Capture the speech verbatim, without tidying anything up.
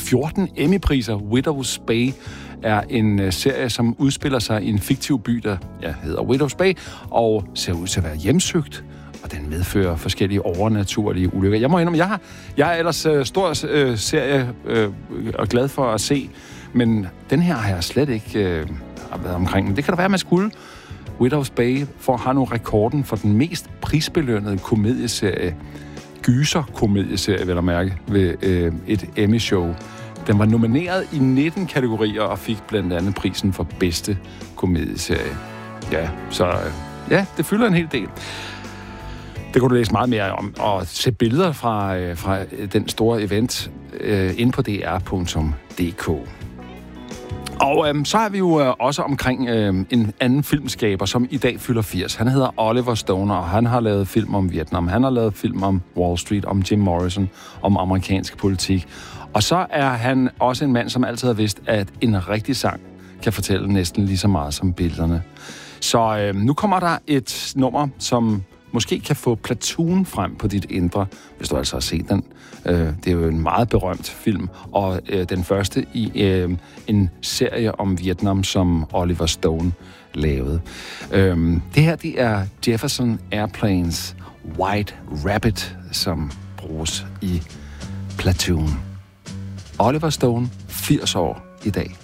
fjorten Emmy-priser. Widow's Bay er en uh, serie, som udspiller sig i en fiktiv by, der ja, hedder Widow's Bay, og ser ud til at være hjemsøgt, og den medfører forskellige overnaturlige ulykker. Jeg må indrømme, jeg har, jeg er ellers uh, stor uh, serie uh, og glad for at se, men den her har jeg slet ikke uh, været omkring. Men det kan da være, at man skulle. Widow's Bay for har nu rekorden for den mest prisbelønnede komedieserie, gyser-komedieserie, vil jeg mærke, ved øh, et Emmy-show. Den var nomineret i nitten kategorier og fik blandt andet prisen for bedste komedieserie. Ja, så øh, ja, det fylder en hel del. Det kan du læse meget mere om, og se billeder fra, øh, fra den store event øh, inde på d r punktum d k. Og øhm, så er vi jo øh, også omkring øh, en anden filmskaber, som i dag fylder firs. Han hedder Oliver Stone, og han har lavet film om Vietnam. Han har lavet film om Wall Street, om Jim Morrison, om amerikansk politik. Og så er han også en mand, som altid har vidst, at en rigtig sang kan fortælle næsten lige så meget som billederne. Så øh, nu kommer der et nummer, som måske kan få Platoon frem på dit indre, hvis du altså har set den. Det er jo en meget berømt film, og den første i en serie om Vietnam, som Oliver Stone lavede. Det her, det er Jefferson Airplanes White Rabbit, som bruges i Platoon. Oliver Stone, firs år i dag.